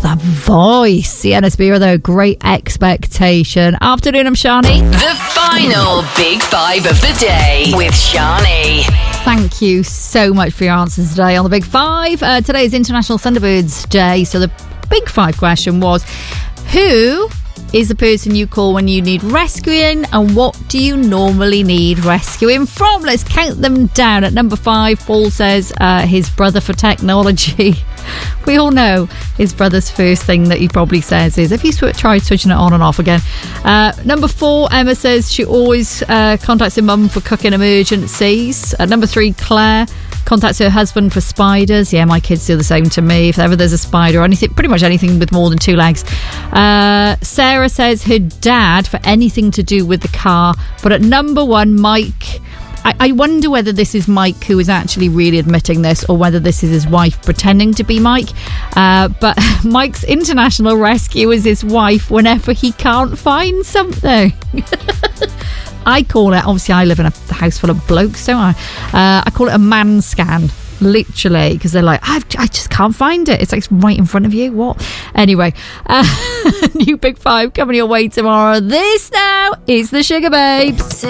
that voice. Sienna Spira, though, Great Expectation. Afternoon, I'm Shani. The final Big Five of the day with Shani. Thank you so much for your answers today on the Big Five. Today is International Thunderbirds Day, so the Big Five question was, who is the person you call when you need rescuing, and what do you normally need rescuing from? Let's count them down. At number 5, Paul says his brother for technology. We all know his brother's first thing that he probably says is, have you tried switching it on and off again? Number 4, Emma says she always contacts her mum for cooking emergencies. At number 3, Claire contacts her husband for spiders. Yeah, my kids do the same to me. If ever there's a spider or anything, pretty much anything with more than 2 legs. Sarah says her dad for anything to do with the car. But at number 1, Mike, I wonder whether this is Mike who is actually really admitting this, or whether this is his wife pretending to be Mike. But Mike's international rescue is his wife whenever he can't find something. I call it, obviously I live in a house full of blokes, don't I? I call it a man scan, literally, because they're like, I just can't find it. It's like, it's right in front of you. What? Anyway, new Big Five coming your way tomorrow. This now is the Sugar Babes.